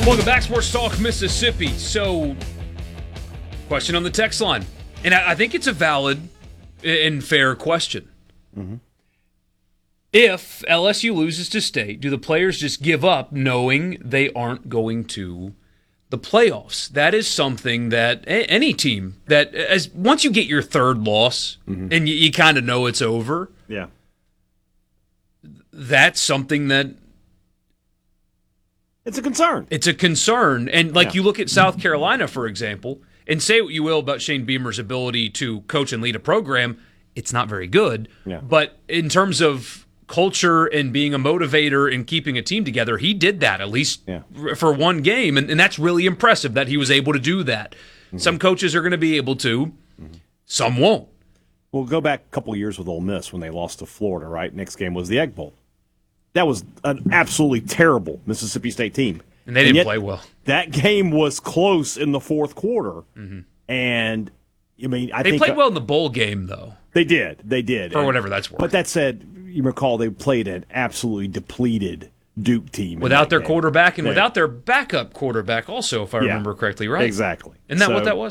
Welcome back, Sports Talk Mississippi. So, question on the text line. And I think it's a valid and fair question. Mm-hmm. If LSU loses to State, do the players just give up knowing they aren't going to the playoffs? That is something that any team that, as once you get your third loss and you kind of know it's over, that's something that it's a concern. It's a concern. And you look at South Carolina, for example, and say what you will about Shane Beamer's ability to coach and lead a program, it's not very good. Yeah. But in terms of culture and being a motivator and keeping a team together, he did that, at least for one game. And that's really impressive that he was able to do that. Mm-hmm. Some coaches are going to be able to. Mm-hmm. Some won't. We'll go back a couple of years with Ole Miss when they lost to Florida, right? Next game was the Egg Bowl. That was an absolutely terrible Mississippi State team. And they didn't play well. That game was close in the fourth quarter. Mm-hmm. And, I mean, I think they played well in the bowl game, though. They did. For whatever that's worth. But that said, you recall they played an absolutely depleted Duke team. Without their quarterback and without their backup quarterback also, if I remember correctly, right? Exactly. Isn't that what that was?